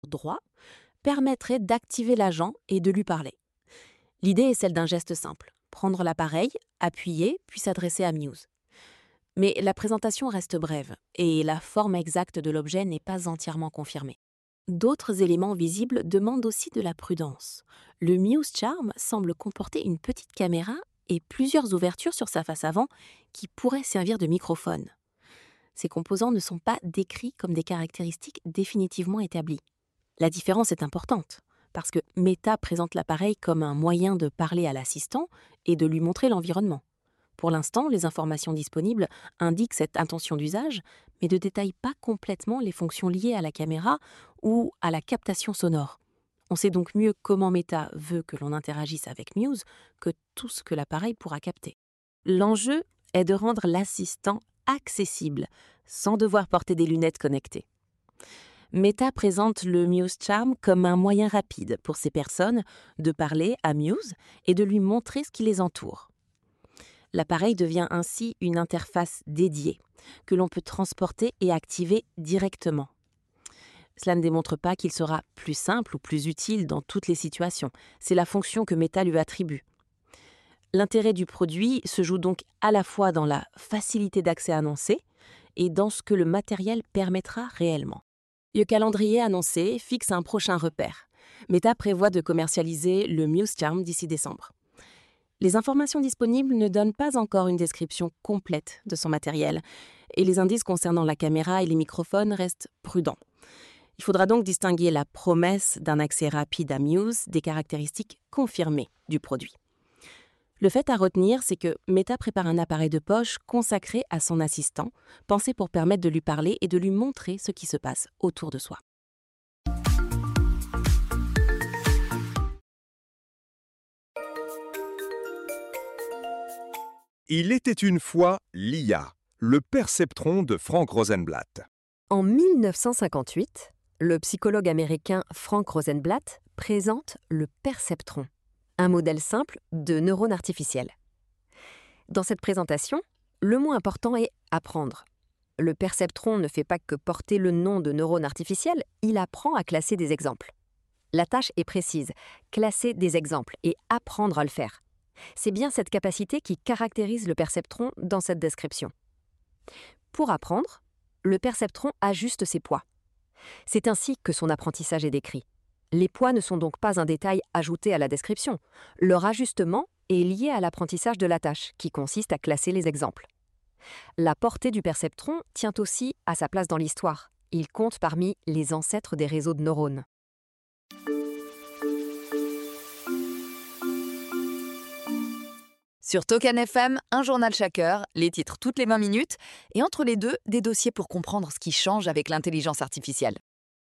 droit permettrait d'activer l'agent et de lui parler. L'idée est celle d'un geste simple. Prendre l'appareil, appuyer, puis s'adresser à Muse. Mais la présentation reste brève et la forme exacte de l'objet n'est pas entièrement confirmée. D'autres éléments visibles demandent aussi de la prudence. Le Muse Charm semble comporter une petite caméra et plusieurs ouvertures sur sa face avant qui pourraient servir de microphone. Ces composants ne sont pas décrits comme des caractéristiques définitivement établies. La différence est importante, parce que Meta présente l'appareil comme un moyen de parler à l'assistant et de lui montrer l'environnement. Pour l'instant, les informations disponibles indiquent cette intention d'usage, mais ne détaillent pas complètement les fonctions liées à la caméra ou à la captation sonore. On sait donc mieux comment Meta veut que l'on interagisse avec Muse que tout ce que l'appareil pourra capter. L'enjeu est de rendre l'assistant accessible, sans devoir porter des lunettes connectées. Meta présente le Muse Charm comme un moyen rapide pour ces personnes de parler à Muse et de lui montrer ce qui les entoure. L'appareil devient ainsi une interface dédiée, que l'on peut transporter et activer directement. Cela ne démontre pas qu'il sera plus simple ou plus utile dans toutes les situations. C'est la fonction que Meta lui attribue. L'intérêt du produit se joue donc à la fois dans la facilité d'accès annoncée et dans ce que le matériel permettra réellement. Le calendrier annoncé fixe un prochain repère. Meta prévoit de commercialiser le Muse Charm d'ici décembre. Les informations disponibles ne donnent pas encore une description complète de son matériel, et les indices concernant la caméra et les microphones restent prudents. Il faudra donc distinguer la promesse d'un accès rapide à Muse des caractéristiques confirmées du produit. Le fait à retenir, c'est que Meta prépare un appareil de poche consacré à son assistant, pensé pour permettre de lui parler et de lui montrer ce qui se passe autour de soi. Il était une fois l'IA, le perceptron de Frank Rosenblatt. En 1958, le psychologue américain Frank Rosenblatt présente le perceptron, un modèle simple de neurone artificielle. Dans cette présentation, le mot important est « apprendre ». Le perceptron ne fait pas que porter le nom de neurone artificielle, il apprend à classer des exemples. La tâche est précise, classer des exemples et apprendre à le faire. C'est bien cette capacité qui caractérise le perceptron dans cette description. Pour apprendre, le perceptron ajuste ses poids. C'est ainsi que son apprentissage est décrit. Les poids ne sont donc pas un détail ajouté à la description. Leur ajustement est lié à l'apprentissage de la tâche, qui consiste à classer les exemples. La portée du perceptron tient aussi à sa place dans l'histoire. Il compte parmi les ancêtres des réseaux de neurones. Sur Token FM, un journal chaque heure, les titres toutes les 20 minutes, et entre les deux, des dossiers pour comprendre ce qui change avec l'intelligence artificielle.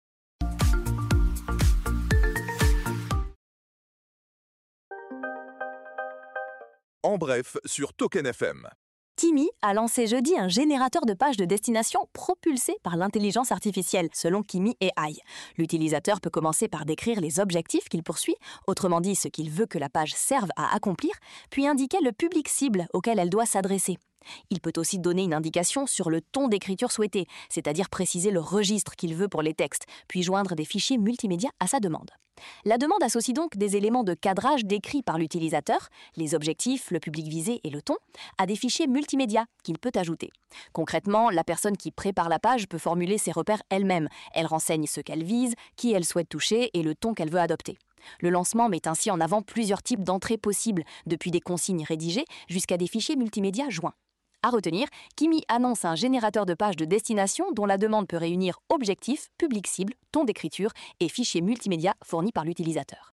En bref, sur Token FM. Timi a lancé jeudi un générateur de pages de destination propulsé par l'intelligence artificielle, selon Kimi AI. L'utilisateur peut commencer par décrire les objectifs qu'il poursuit, autrement dit ce qu'il veut que la page serve à accomplir, puis indiquer le public cible auquel elle doit s'adresser. Il peut aussi donner une indication sur le ton d'écriture souhaité, c'est-à-dire préciser le registre qu'il veut pour les textes, puis joindre des fichiers multimédia à sa demande. La demande associe donc des éléments de cadrage décrits par l'utilisateur, les objectifs, le public visé et le ton, à des fichiers multimédia qu'il peut ajouter. Concrètement, la personne qui prépare la page peut formuler ses repères elle-même. Elle renseigne ce qu'elle vise, qui elle souhaite toucher et le ton qu'elle veut adopter. Le lancement met ainsi en avant plusieurs types d'entrées possibles, depuis des consignes rédigées jusqu'à des fichiers multimédia joints. À retenir, Kimi annonce un générateur de pages de destination dont la demande peut réunir objectifs, public cible, ton d'écriture et fichiers multimédia fournis par l'utilisateur.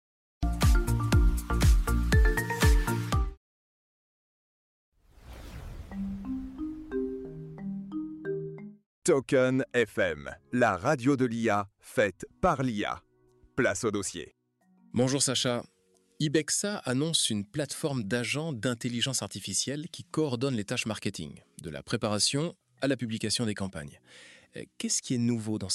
Token FM, la radio de l'IA faite par l'IA. Place au dossier. Bonjour Sacha. Ibexa annonce une plateforme d'agents d'intelligence artificielle qui coordonne les tâches marketing, de la préparation à la publication des campagnes. Qu'est-ce qui est nouveau dans cette annonce ?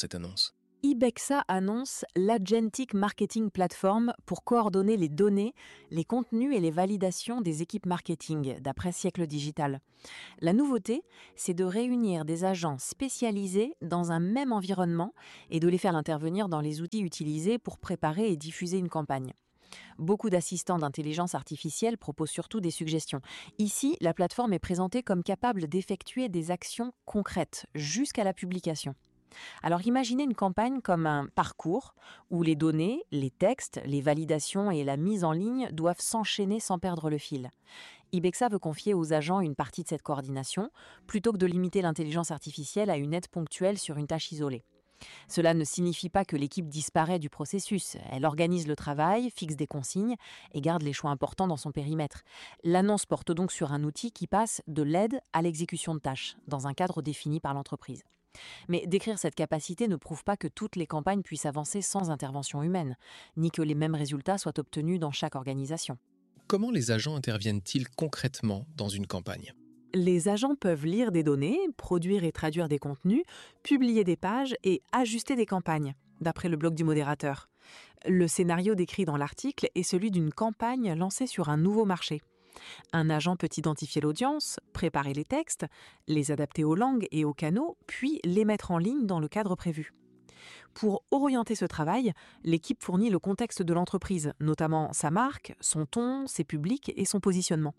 Ibexa annonce l'Agentic Marketing Platform pour coordonner les données, les contenus et les validations des équipes marketing, d'après Siècle Digital. La nouveauté, c'est de réunir des agents spécialisés dans un même environnement et de les faire intervenir dans les outils utilisés pour préparer et diffuser une campagne. Beaucoup d'assistants d'intelligence artificielle proposent surtout des suggestions. Ici, la plateforme est présentée comme capable d'effectuer des actions concrètes jusqu'à la publication. Alors imaginez une campagne comme un parcours où les données, les textes, les validations et la mise en ligne doivent s'enchaîner sans perdre le fil. Ibexa veut confier aux agents une partie de cette coordination plutôt que de limiter l'intelligence artificielle à une aide ponctuelle sur une tâche isolée. Cela ne signifie pas que l'équipe disparaît du processus. Elle organise le travail, fixe des consignes et garde les choix importants dans son périmètre. L'annonce porte donc sur un outil qui passe de l'aide à l'exécution de tâches, dans un cadre défini par l'entreprise. Mais décrire cette capacité ne prouve pas que toutes les campagnes puissent avancer sans intervention humaine, ni que les mêmes résultats soient obtenus dans chaque organisation. Comment les agents interviennent-ils concrètement dans une campagne ? Les agents peuvent lire des données, produire et traduire des contenus, publier des pages et ajuster des campagnes, d'après le blog du modérateur. Le scénario décrit dans l'article est celui d'une campagne lancée sur un nouveau marché. Un agent peut identifier l'audience, préparer les textes, les adapter aux langues et aux canaux, puis les mettre en ligne dans le cadre prévu. Pour orienter ce travail, l'équipe fournit le contexte de l'entreprise, notamment sa marque, son ton, ses publics et son positionnement.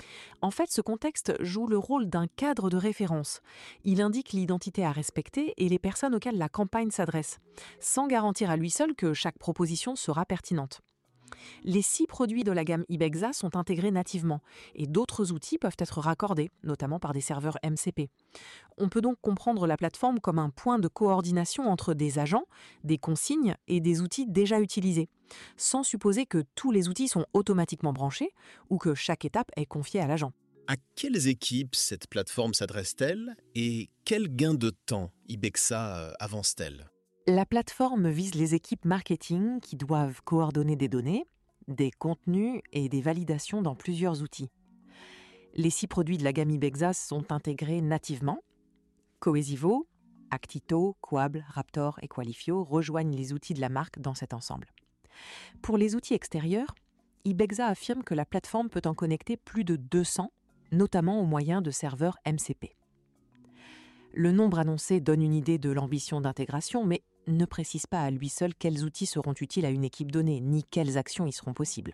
En fait, ce contexte joue le rôle d'un cadre de référence. Il indique l'identité à respecter et les personnes auxquelles la campagne s'adresse, sans garantir à lui seul que chaque proposition sera pertinente. Les 6 produits de la gamme Ibexa sont intégrés nativement et d'autres outils peuvent être raccordés, notamment par des serveurs MCP. On peut donc comprendre la plateforme comme un point de coordination entre des agents, des consignes et des outils déjà utilisés, sans supposer que tous les outils sont automatiquement branchés ou que chaque étape est confiée à l'agent. À quelles équipes cette plateforme s'adresse-t-elle et quel gain de temps Ibexa avance-t-elle ? La plateforme vise les équipes marketing qui doivent coordonner des données, des contenus et des validations dans plusieurs outils. Les 6 produits de la gamme Ibexa sont intégrés nativement. Cohesivo, Actito, Quable, Raptor et Qualifio rejoignent les outils de la marque dans cet ensemble. Pour les outils extérieurs, Ibexa affirme que la plateforme peut en connecter plus de 200, notamment au moyen de serveurs MCP. Le nombre annoncé donne une idée de l'ambition d'intégration, mais ne précise pas à lui seul quels outils seront utiles à une équipe donnée, ni quelles actions y seront possibles.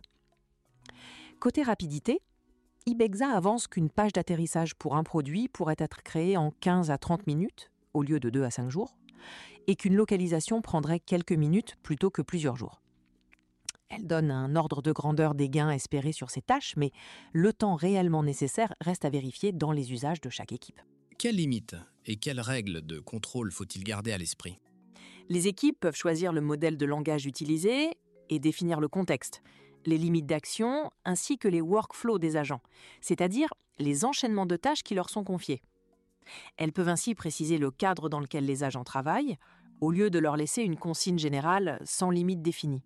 Côté rapidité, Ibexa avance qu'une page d'atterrissage pour un produit pourrait être créée en 15 à 30 minutes, au lieu de 2 à 5 jours, et qu'une localisation prendrait quelques minutes plutôt que plusieurs jours. Elle donne un ordre de grandeur des gains espérés sur ces tâches, mais le temps réellement nécessaire reste à vérifier dans les usages de chaque équipe. Quelles limites et quelles règles de contrôle faut-il garder à l'esprit ? Les équipes peuvent choisir le modèle de langage utilisé et définir le contexte, les limites d'action ainsi que les workflows des agents, c'est-à-dire les enchaînements de tâches qui leur sont confiés. Elles peuvent ainsi préciser le cadre dans lequel les agents travaillent, au lieu de leur laisser une consigne générale sans limite définie.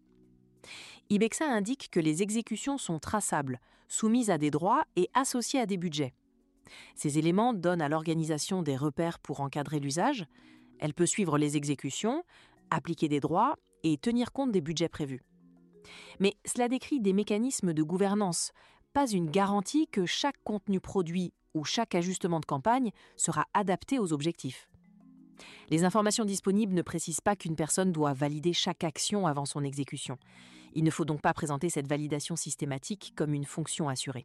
Ibexa indique que les exécutions sont traçables, soumises à des droits et associées à des budgets. Ces éléments donnent à l'organisation des repères pour encadrer l'usage. Elle peut suivre les exécutions, appliquer des droits et tenir compte des budgets prévus. Mais cela décrit des mécanismes de gouvernance, pas une garantie que chaque contenu produit ou chaque ajustement de campagne sera adapté aux objectifs. Les informations disponibles ne précisent pas qu'une personne doit valider chaque action avant son exécution. Il ne faut donc pas présenter cette validation systématique comme une fonction assurée.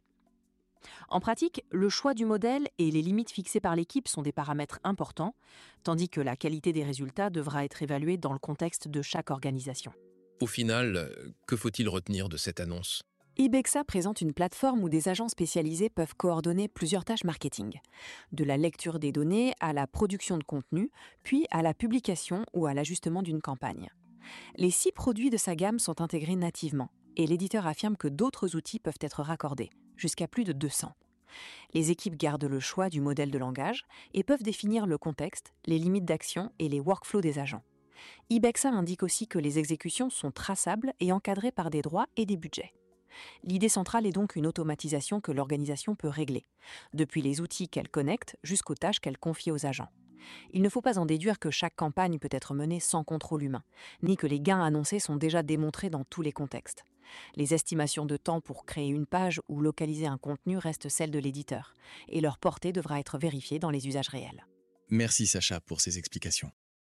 En pratique, le choix du modèle et les limites fixées par l'équipe sont des paramètres importants, tandis que la qualité des résultats devra être évaluée dans le contexte de chaque organisation. Au final, que faut-il retenir de cette annonce ? Ibexa présente une plateforme où des agents spécialisés peuvent coordonner plusieurs tâches marketing, de la lecture des données à la production de contenu, puis à la publication ou à l'ajustement d'une campagne. Les 6 produits de sa gamme sont intégrés nativement, et l'éditeur affirme que d'autres outils peuvent être raccordés, jusqu'à plus de 200. Les équipes gardent le choix du modèle de langage et peuvent définir le contexte, les limites d'action et les workflows des agents. Ibexa indique aussi que les exécutions sont traçables et encadrées par des droits et des budgets. L'idée centrale est donc une automatisation que l'organisation peut régler, depuis les outils qu'elle connecte jusqu'aux tâches qu'elle confie aux agents. Il ne faut pas en déduire que chaque campagne peut être menée sans contrôle humain, ni que les gains annoncés sont déjà démontrés dans tous les contextes. Les estimations de temps pour créer une page ou localiser un contenu restent celles de l'éditeur, et leur portée devra être vérifiée dans les usages réels. Merci Sacha pour ces explications.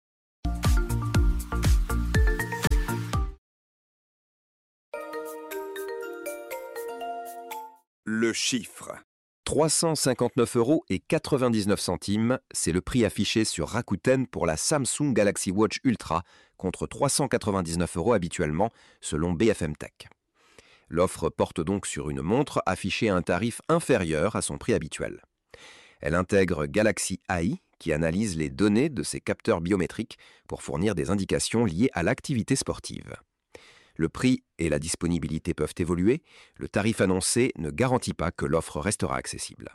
Le chiffre. 359,99 €, c'est le prix affiché sur Rakuten pour la Samsung Galaxy Watch Ultra contre 399 € habituellement, selon BFM Tech. L'offre porte donc sur une montre affichée à un tarif inférieur à son prix habituel. Elle intègre Galaxy AI, qui analyse les données de ses capteurs biométriques pour fournir des indications liées à l'activité sportive. Le prix et la disponibilité peuvent évoluer, le tarif annoncé ne garantit pas que l'offre restera accessible.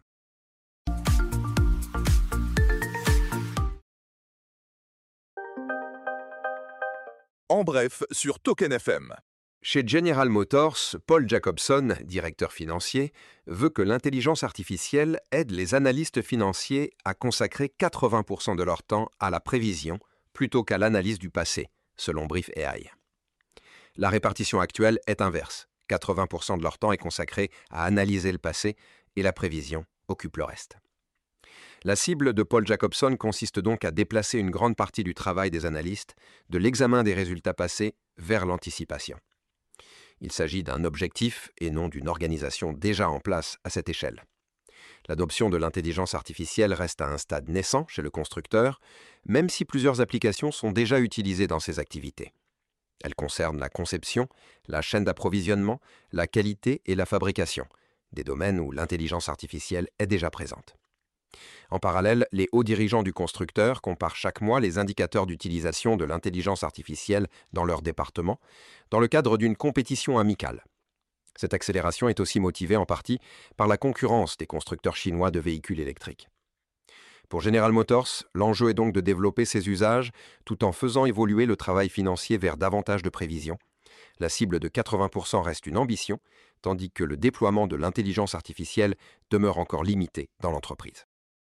En bref, sur Token FM. Chez General Motors, Paul Jacobson, directeur financier, veut que l'intelligence artificielle aide les analystes financiers à consacrer 80% de leur temps à la prévision plutôt qu'à l'analyse du passé, selon Brief AI. La répartition actuelle est inverse. 80% de leur temps est consacré à analyser le passé et la prévision occupe le reste. La cible de Paul Jacobson consiste donc à déplacer une grande partie du travail des analystes de l'examen des résultats passés vers l'anticipation. Il s'agit d'un objectif et non d'une organisation déjà en place à cette échelle. L'adoption de l'intelligence artificielle reste à un stade naissant chez le constructeur, même si plusieurs applications sont déjà utilisées dans ces activités. Elles concernent la conception, la chaîne d'approvisionnement, la qualité et la fabrication, des domaines où l'intelligence artificielle est déjà présente. En parallèle, les hauts dirigeants du constructeur comparent chaque mois les indicateurs d'utilisation de l'intelligence artificielle dans leur département, dans le cadre d'une compétition amicale. Cette accélération est aussi motivée en partie par la concurrence des constructeurs chinois de véhicules électriques. Pour General Motors, l'enjeu est donc de développer ces usages tout en faisant évoluer le travail financier vers davantage de prévision. La cible de 80% reste une ambition, tandis que le déploiement de l'intelligence artificielle demeure encore limité dans l'entreprise.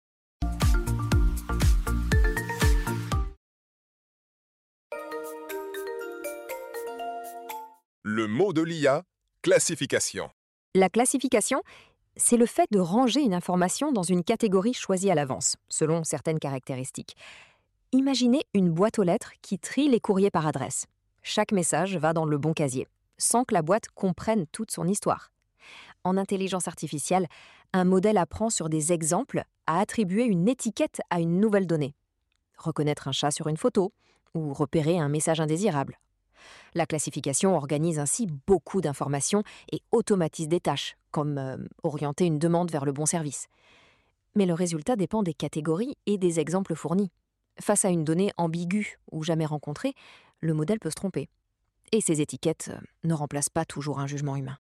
Le mot de l'IA, classification. La classification, c'est le fait de ranger une information dans une catégorie choisie à l'avance, selon certaines caractéristiques. Imaginez une boîte aux lettres qui trie les courriers par adresse. Chaque message va dans le bon casier, sans que la boîte comprenne toute son histoire. En intelligence artificielle, un modèle apprend sur des exemples à attribuer une étiquette à une nouvelle donnée. Reconnaître un chat sur une photo ou repérer un message indésirable. La classification organise ainsi beaucoup d'informations et automatise des tâches, comme orienter une demande vers le bon service. Mais le résultat dépend des catégories et des exemples fournis. Face à une donnée ambiguë ou jamais rencontrée, le modèle peut se tromper. Et ces étiquettes ne remplacent pas toujours un jugement humain.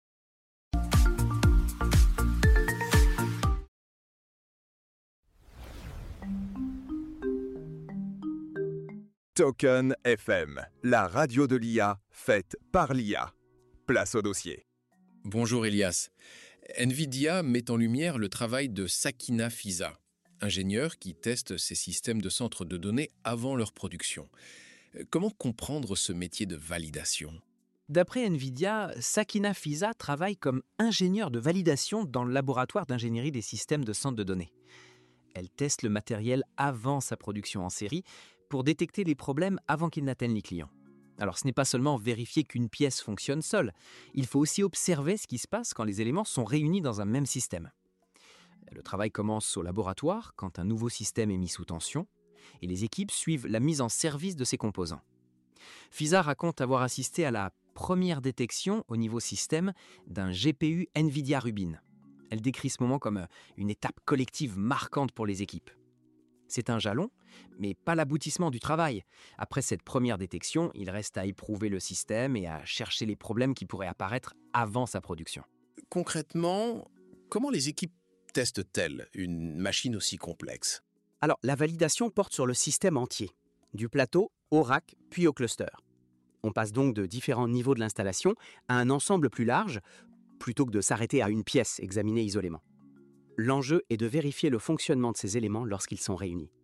Token FM, la radio de l'IA faite par l'IA. Place au dossier. Bonjour Elias. NVIDIA met en lumière le travail de Sakina Fiza, ingénieur qui teste ses systèmes de centres de données avant leur production. Comment comprendre ce métier de validation ? D'après NVIDIA, Sakina Fiza travaille comme ingénieure de validation dans le laboratoire d'ingénierie des systèmes de centres de données. Elle teste le matériel avant sa production en série pour détecter les problèmes avant qu'ils n'atteignent les clients. Alors ce n'est pas seulement vérifier qu'une pièce fonctionne seule, il faut aussi observer ce qui se passe quand les éléments sont réunis dans un même système. Le travail commence au laboratoire quand un nouveau système est mis sous tension et les équipes suivent la mise en service de ces composants. Fiza raconte avoir assisté à la première détection au niveau système d'un GPU NVIDIA Rubin. Elle décrit ce moment comme une étape collective marquante pour les équipes. C'est un jalon, mais pas l'aboutissement du travail. Après cette première détection, il reste à éprouver le système et à chercher les problèmes qui pourraient apparaître avant sa production. Concrètement, comment les équipes testent-elles une machine aussi complexe ? Alors, la validation porte sur le système entier, du plateau au rack puis au cluster. On passe donc de différents niveaux de l'installation à un ensemble plus large, plutôt que de s'arrêter à une pièce examinée isolément. L'enjeu est de vérifier le fonctionnement de ces éléments lorsqu'ils sont réunis.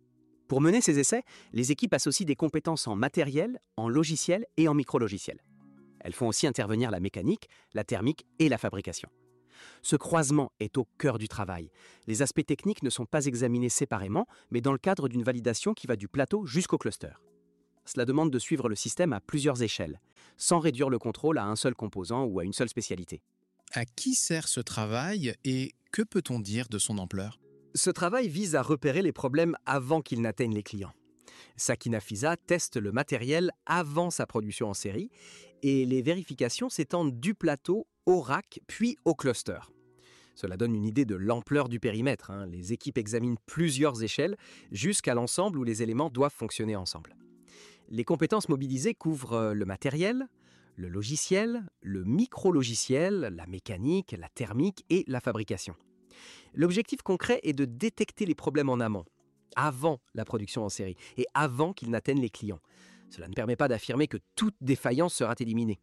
Pour mener ces essais, les équipes associent des compétences en matériel, en logiciel et en micro-logiciel. Elles font aussi intervenir la mécanique, la thermique et la fabrication. Ce croisement est au cœur du travail. Les aspects techniques ne sont pas examinés séparément, mais dans le cadre d'une validation qui va du plateau jusqu'au cluster. Cela demande de suivre le système à plusieurs échelles, sans réduire le contrôle à un seul composant ou à une seule spécialité. À qui sert ce travail et que peut-on dire de son ampleur? Ce travail vise à repérer les problèmes avant qu'ils n'atteignent les clients. Sakina Fisa teste le matériel avant sa production en série et les vérifications s'étendent du plateau au rack puis au cluster. Cela donne une idée de l'ampleur du périmètre. Les équipes examinent plusieurs échelles jusqu'à l'ensemble où les éléments doivent fonctionner ensemble. Les compétences mobilisées couvrent le matériel, le logiciel, le micro-logiciel, la mécanique, la thermique et la fabrication. L'objectif concret est de détecter les problèmes en amont, avant la production en série et avant qu'ils n'atteignent les clients. Cela ne permet pas d'affirmer que toute défaillance sera éliminée.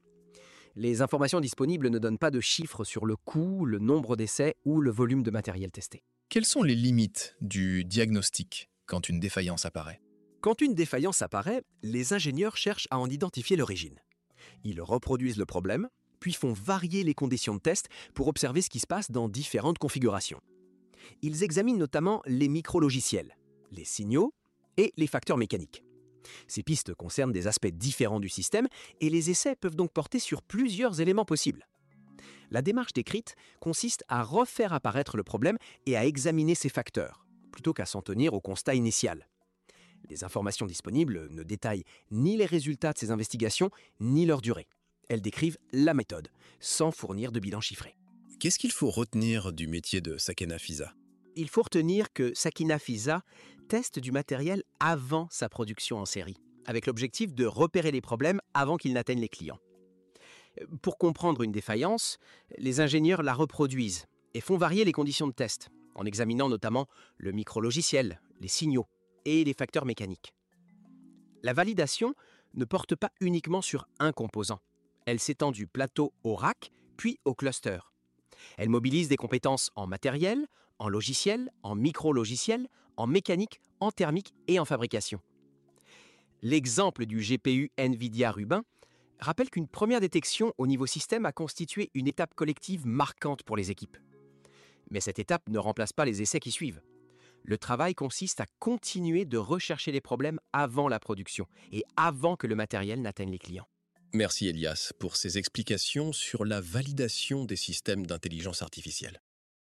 Les informations disponibles ne donnent pas de chiffres sur le coût, le nombre d'essais ou le volume de matériel testé. Quelles sont les limites du diagnostic quand une défaillance apparaît? Quand une défaillance apparaît, les ingénieurs cherchent à en identifier l'origine. Ils reproduisent le problème, puis font varier les conditions de test pour observer ce qui se passe dans différentes configurations. Ils examinent notamment les micro-logiciels, les signaux et les facteurs mécaniques. Ces pistes concernent des aspects différents du système et les essais peuvent donc porter sur plusieurs éléments possibles. La démarche décrite consiste à refaire apparaître le problème et à examiner ces facteurs, plutôt qu'à s'en tenir au constat initial. Les informations disponibles ne détaillent ni les résultats de ces investigations, ni leur durée. Elles décrivent la méthode, sans fournir de bilan chiffré. Qu'est-ce qu'il faut retenir du métier de Sakina Fisa? Il faut retenir que Sakina Fisa teste du matériel avant sa production en série, avec l'objectif de repérer les problèmes avant qu'ils n'atteignent les clients. Pour comprendre une défaillance, les ingénieurs la reproduisent et font varier les conditions de test, en examinant notamment le micro-logiciel, les signaux et les facteurs mécaniques. La validation ne porte pas uniquement sur un composant. Elle s'étend du plateau au rack, puis au cluster. Elle mobilise des compétences en matériel, en logiciel, en micro-logiciel, en mécanique, en thermique et en fabrication. L'exemple du GPU NVIDIA Rubin rappelle qu'une première détection au niveau système a constitué une étape collective marquante pour les équipes. Mais cette étape ne remplace pas les essais qui suivent. Le travail consiste à continuer de rechercher les problèmes avant la production et avant que le matériel n'atteigne les clients. Merci Elias pour ces explications sur la validation des systèmes d'intelligence artificielle.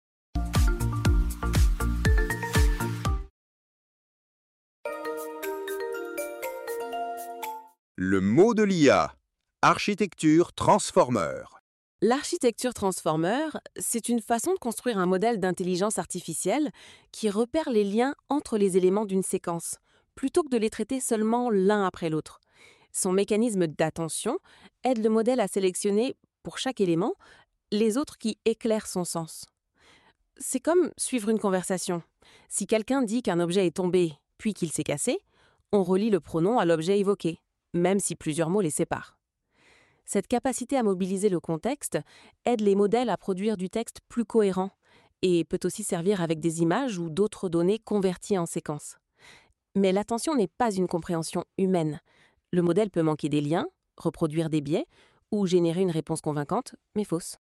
Le mot de l'IA. Architecture transformer. L'architecture transformer, c'est une façon de construire un modèle d'intelligence artificielle qui repère les liens entre les éléments d'une séquence, plutôt que de les traiter seulement l'un après l'autre. Son mécanisme d'attention aide le modèle à sélectionner, pour chaque élément, les autres qui éclairent son sens. C'est comme suivre une conversation. Si quelqu'un dit qu'un objet est tombé, puis qu'il s'est cassé, on relie le pronom à l'objet évoqué, même si plusieurs mots les séparent. Cette capacité à mobiliser le contexte aide les modèles à produire du texte plus cohérent et peut aussi servir avec des images ou d'autres données converties en séquences. Mais l'attention n'est pas une compréhension humaine. Le modèle peut manquer des liens, reproduire des biais ou générer une réponse convaincante, mais fausse.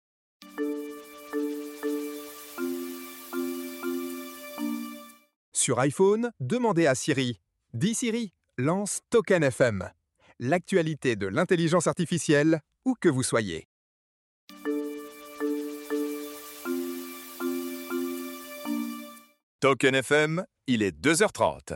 Sur iPhone, demandez à Siri. Dis Siri, lance Token FM. L'actualité de l'intelligence artificielle, où que vous soyez. Token FM, il est 2h30.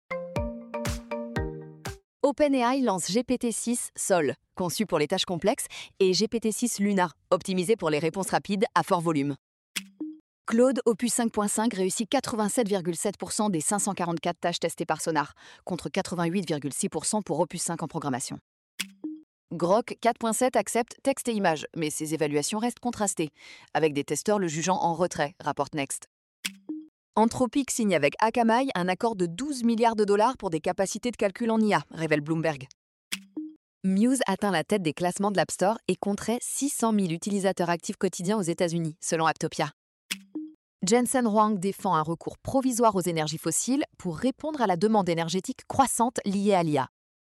OpenAI lance GPT-6 Sol, conçu pour les tâches complexes, et GPT-6 Luna, optimisé pour les réponses rapides à fort volume. Claude Opus 5.5 réussit 87,7% des 544 tâches testées par Sonar, contre 88,6% pour Opus 5 en programmation. Grok 4.7 accepte texte et images, mais ses évaluations restent contrastées, avec des testeurs le jugeant en retrait, rapporte Next. Anthropic signe avec Akamai un accord de 12 milliards de dollars pour des capacités de calcul en IA, révèle Bloomberg. Muse atteint la tête des classements de l'App Store et compterait 600 000 utilisateurs actifs quotidiens aux États-Unis, selon Apptopia. Jensen Huang défend un recours provisoire aux énergies fossiles pour répondre à la demande énergétique croissante liée à l'IA.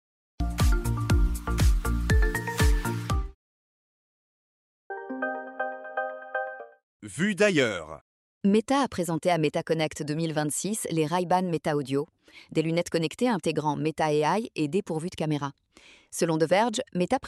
Vue d'ailleurs. Meta a présenté à MetaConnect 2026 les Ray-Ban Meta Audio, des lunettes connectées intégrant Meta AI et dépourvues de caméra. Selon The Verge, Meta